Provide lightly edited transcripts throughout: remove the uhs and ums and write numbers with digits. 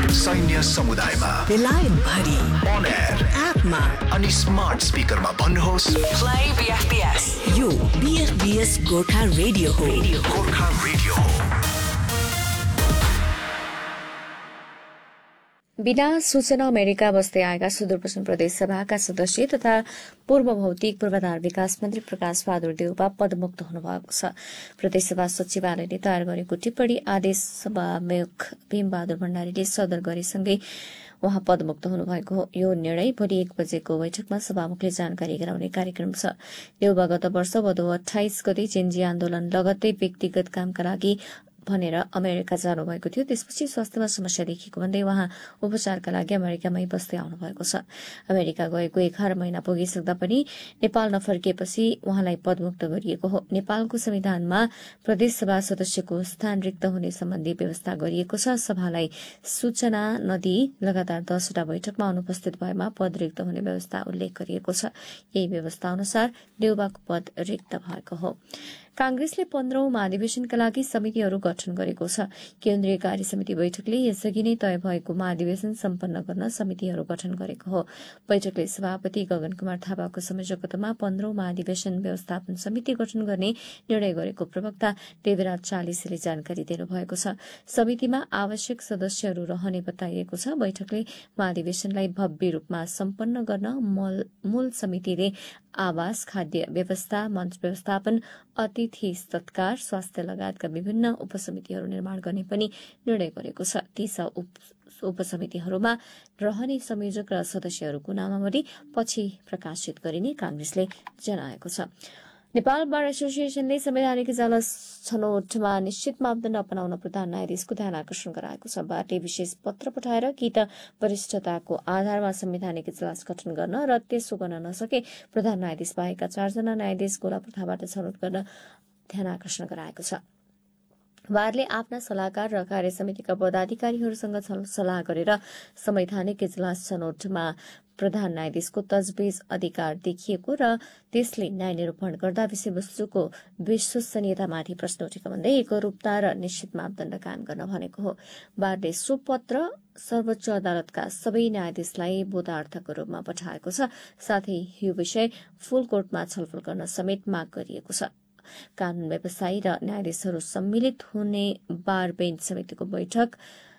सैन्य समुदायमा, बेलायत भरि, on air, एपमा अनि स्मार्ट स्पिकरमा भन्नुहोस् Play BFBS. यो BFBS गोर्खा रेडियो हो. गोर्खा रेडियो हो। बिना सूचना अमेरिका बस्दै आएका सुदूरपश्चिम प्रदेश सभाका सदस्य तथा पूर्व भौतिक पूर्वाधार विकास मन्त्री प्रकाश बहादुर देउवा पदमुक्त हुनुभएको छ। प्रदेशसभा सचिवालयले तयार गरेको टिप्पणी आदेश सभामुख भीमबहादुर भण्डारीले सदर गरेसँगै उहाँ पदमुक्त हुनुभएको हो। यो निर्णय भोलि 1 बजेको बैठकमा सभामुखले जानकारी गराउने कार्यक्रम छ। देउवा गत वर्ष भदौ 28 गते जेन्जी आन्दोलन लगत्तै व्यक्तिगत कामका लागि भनेर अमेरिका जानुभएको थियो। त्यसपछि स्वास्थ्यमा समस्या देखिएको भन्दै उहाँ उपचारका लागि अमेरिकामै बस्दै आउनुभएको छ। अमेरिका गएको 11 महिना पुगिसक्दा पनि नेपाल नफर्किएपछि उहाँलाई पदमुक्त गरिएको हो। नेपालको संविधानमा प्रदेशसभा सदस्यको स्थान रिक्त हुने सम्बन्धी व्यवस्था गरिएको छ। सभालाई सूचना नदिई लगातार 10 वटा बैठकमा अनुपस्थित भएमा पद रिक्त हुने व्यवस्था उल्लेख गरिएको छ। यही व्यवस्था अनुसार देउवाको पद रिक्त भएको हो। कांग्रेसले 15औं महाधिवेशनका लागि समितिहरू गठन गरेको छ। केन्द्रीय कार्य समिति बैठकले यसअघि नै तय भएको महाधिवेशन सम्पन्न गर्न समितिहरू गठन गरेको हो। बैठकले सभापति गगन कुमार थापाको संयोजकत्वमा 15औं महाधिवेशन व्यवस्थापन समिति गठन गर्ने निर्णय गरेको प्रवक्ता देवराज चालिसेले जानकारी दिनुभएको छ। समितिमा आवश्यक सदस्यहरू रहने बताइएको छ। बैठकले महाधिवेशनलाई भव्य रूपमा सम्पन्न गर्न मूल समितिले आवास, खाद्य व्यवस्था, मञ्च व्यवस्थापन, अतिथि सत्कार, स्वास्थ्य लगायतका विभिन्न उपसमितिहरू निर्माण गर्ने पनि निर्णय गरेको छ। ती उपसमितिहरूमा रहने संयोजक र सदस्यहरूको नामावली पछि प्रकाशित गरिने कांग्रेसले जनाएको छ। नेपाल बार एसोसिएशनले संवैधानिक इजलास छनौटमा निश्चित मापदण्ड अपनाउन प्रधान न्यायाधीशको ध्यान आकर्षण गराएको छ। बारले विशेष पत्र पठाएर कि त वरिष्ठताको आधारमा संवैधानिक इजलास गठन गर्न र त्यसो गर्न नसके प्रधान न्यायाधीश बाहेकका 4 जना न्यायाधीश गोला प्रथाबाट छनौट गर्न ध्यान आकर्षण गराएको छ। बारले आफ्ना सल्लाहकार र कार्य समितिका पदाधिकारीहरूसँग सल्लाह गरेर संवैधानिक इजलास छनौटमा प्रधान न्यायाधीशको तजविज अधिकार देखिएको र त्यसले न्याय निरूपण गर्दा विषयवस्तुको विश्वसनीयतामाथि प्रश्न उठेको भन्दै एकरूपता र निश्चित मापदण्ड कायम गर्न भनेको हो। बारले सो पत्र सर्वोच्च अदालतका सबै न्यायाधीशलाई बोधार्थको रूपमा पठाएको छ। साथै यो विषय फुल कोर्टमा छलफल गर्न समेत माग गरिएको छ। कानून व्यवसायी र न्यायाधीशहरू सम्मिलित हुने बार बेन्च समितिको बैठक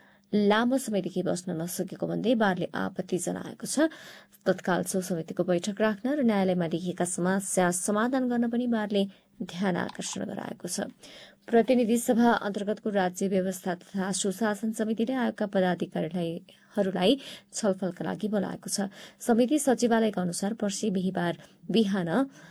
लामो समयदेखि बस्न नसकेको भन्दै बारले आपत्ति जनाएको छ। तत्काल सो समितिको बैठक राख्न र न्यायालयमा देखिएका समस्या समाधान गर्न पनि बारले ध्यान आकर्षण गराएको छ। प्रतिनिधि सभा अन्तर्गतको राज्य व्यवस्था तथा सुशासन समितिले आयोगका पदाधिकारीहरूलाई छलफलका लागि बोलाएको छ। समिति सचिवालयका अनुसार पर्सि बिहिबार बिहान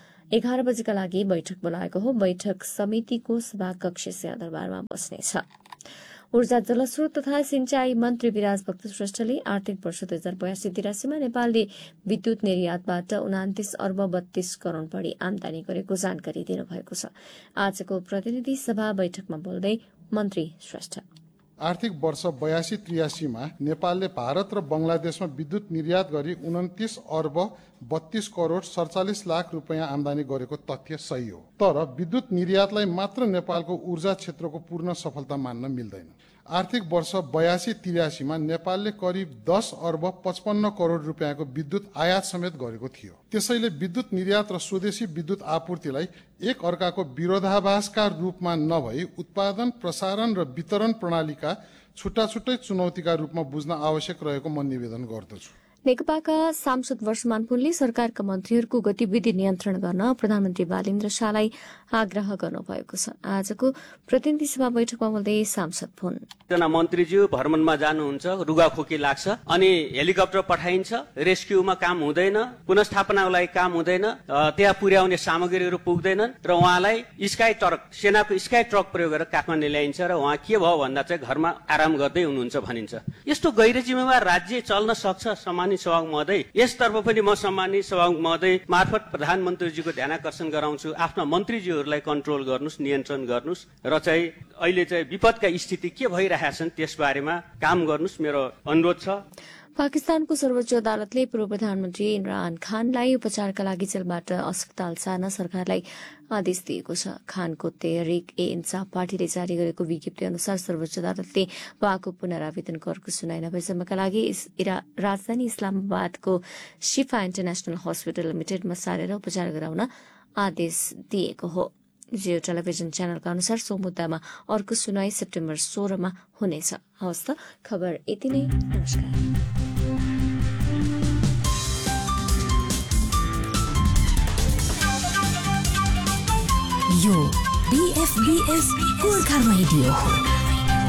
11 बजेका लागि बैठक बोलाएको हो। बैठक समितिको सभाकक्ष सिंहदरबारमा बस्नेछ। ऊर्जा जलस्रोत तथा सिंचाई मन्त्री विराज भक्त श्रेष्ठले आर्थिक वर्ष 2082-83 मा नेपालले विद्युत निर्यातबाट 29 अर्ब 32 करोड़ बढी आमदानी गरेको जानकारी दिनुभएको छ। आजको प्रतिनिधि सभा बैठकमा बोल्दै मन्त्री श्रेष्ठ आर्थिक वर्ष 82-83 मा नेपालले भारत र बंगलादेशमा विद्युत निर्यात गरी 29 अर्ब 32 करोड़ 47 लाख रुपियाँ आमदानी गरेको तथ्य सही हो। तर विद्युत निर्यातलाई मात्र नेपालको ऊर्जा क्षेत्रको पूर्ण सफलता मान्न मिल्दैन। आर्थिक वर्ष 82-83 मा नेपालले करिब 10 अर्ब 55 करोड़ रुपियाँको विद्युत आयात समेत गरेको थियो। त्यसैले विद्युत निर्यात र स्वदेशी विद्युत आपूर्तिलाई एक अर्काको विरोधाभासका रूपमा नभई उत्पादन, प्रसारण र वितरण प्रणालीका छुट्टा-छुट्टै चुनौतीका रूपमा बुझ्न आवश्यक रहेको म निवेदन गर्दछु। नेकपाका सांसद वर्षमान पुनले सरकारका मन्त्रीहरूको गतिविधि नियन्त्रण गर्न प्रधानमन्त्री बालेन्द्र शाहलाई आग्रह गर्नुभएको छ। आजको प्रतिनिधि सभा बैठकमा बोल्दै सांसद पुन जना मन्त्रीज्यू भ्रमणमा जानुहुन्छ, रुगाखोकी लाग्छ अनि हेलिकप्टर पठाइन्छ, रेस्क्युमा काम हुँदैन, पुनर्स्थापनाको लागि काम हुँदैन, त्यहाँ पुर्याउने सामग्रीहरू पुग्दैनन् र उहाँलाई स्काई ट्रक, सेनाको स्काई ट्रक प्रयोग गरेर काठमाडौँ ल्याइन्छ र उहाँ के भयो भन्दा चाहिँ घरमा आराम गर्दै हुनुहुन्छ भनिन्छ। यस्तो गैर जिम्मेवार राज्य चल्न सक्छ? सम्मानित सभामुख महोदय, यसतर्फ पनि म सम्मानित सभामुख महोदय मार्फत प्रधानमन्त्रीजीको ध्यान आकर्षण गराउँछु। आफ्ना मन्त्रीजीहरूलाई कन्ट्रोल गर्नुस्, नियन्त्रण गर्नुस् र चाहिँ अहिले चाहिँ विपदका स्थिति के भइरहेछन् त्यसबारेमा काम गर्नुस्, मेरो अनुरोध छ। पाकिस्तानको सर्वोच्च अदालतले पूर्व प्रधानमन्त्री इमरान खानलाई उपचारका लागि जेलबाट अस्पताल जान सरकारलाई आदेश दिएको छ। खानको तेहरिक ए इन्साफ पार्टीले जारी गरेको विज्ञप्ति अनुसार सर्वोच्च अदालतले उहाँको पुनरावेदनको अर्को सुनाइ नभएसम्मका लागि राजधानी इस्लामाबादको शिफा इन्टरनेशनल हस्पिटल लिमिटेडमा सारेर उपचार गराउन आदेश दिएको हो। जियो टेलिभिजन च्यानलका अनुसार सो मुद्दामा अर्को सुनाई सेप्टेम्बर 16 हुनेछ। हवस् त खबर यति नै। नमस्कार। यो BFBS गोर्खा रेडियो हो।